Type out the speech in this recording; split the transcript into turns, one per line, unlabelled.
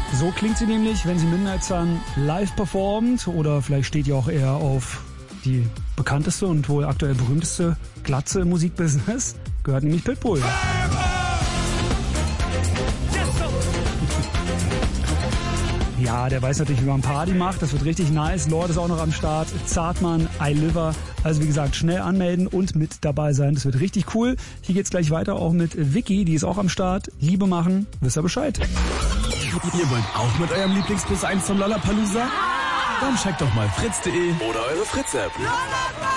So klingt sie nämlich, wenn sie Midnight Sun live performt. Oder vielleicht steht ihr auch eher auf die bekannteste und wohl aktuell berühmteste Glatze im Musikbusiness. Gehört nämlich Pitbull. Ja, der weiß natürlich, wie man Party macht. Das wird richtig nice. Lord ist auch noch am Start. Zartmann, iLiver. Also wie gesagt, schnell anmelden und mit dabei sein. Das wird richtig cool. Hier geht's gleich weiter auch mit Vicky. Die ist auch am Start. Liebe machen. Wisst ihr Bescheid.
Ihr wollt auch mit eurem Lieblings Plus 1 zum Lollapalooza? Dann checkt doch mal fritz.de oder eure Fritz-App.